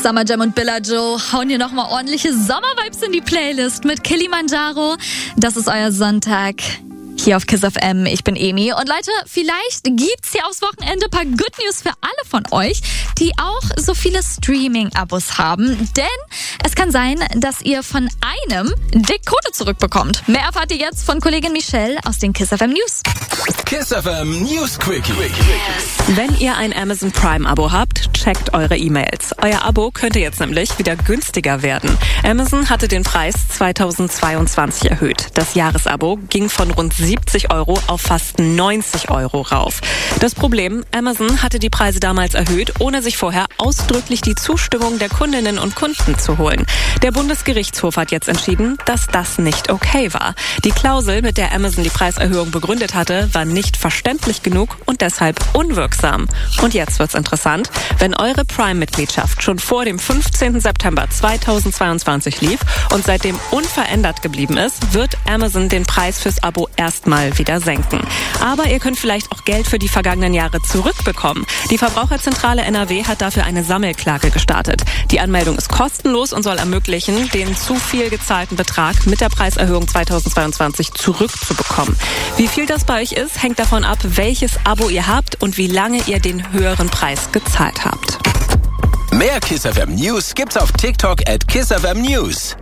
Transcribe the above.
Summer Jam und Billa Joe hauen hier nochmal ordentliche Sommervibes in die Playlist mit Kilimanjaro. Das ist euer Sonntag hier auf Kiss FM. Ich bin Emi und Leute, vielleicht gibt's hier aufs Wochenende ein paar Good News für alle von euch, die auch so viele Streaming-Abos haben. Denn es kann sein, dass ihr von einem die Quote zurückbekommt. Mehr erfahrt ihr jetzt von Kollegin Michelle aus den Kiss FM News. Kiss FM News Quickie. Wenn ihr ein Amazon Prime-Abo habt, checkt eure E-Mails. Euer Abo könnte jetzt nämlich wieder günstiger werden. Amazon hatte den Preis 2022 erhöht. Das Jahresabo ging von rund 70 € auf fast 90 € rauf. Das Problem, Amazon hatte die Preise damals erhöht, ohne sich vorher ausdrücklich die Zustimmung der Kundinnen und Kunden zu holen. Der Bundesgerichtshof hat jetzt entschieden, dass das nicht okay war. Die Klausel, mit der Amazon die Preiserhöhung begründet hatte, war nicht verständlich genug und deshalb unwirksam. Und jetzt wird's interessant. Wenn eure Prime-Mitgliedschaft schon vor dem 15. September 2022 lief und seitdem unverändert geblieben ist, wird Amazon den Preis fürs Abo erstmal wieder senken. Aber ihr könnt vielleicht auch Geld für die vergangenen Jahre zurückbekommen. Die Verbraucherzentrale NRW hat dafür eine Sammelklage gestartet. Die Anmeldung ist kostenlos und soll ermöglichen, den zu viel gezahlten Betrag mit der Preiserhöhung 2022 zurückzubekommen. Wie viel das bei euch ist, hängt davon ab, welches Abo ihr habt und wie lange ihr den höheren Preis gezahlt habt. Mehr Kiss FM News gibt's auf TikTok @KissFM News.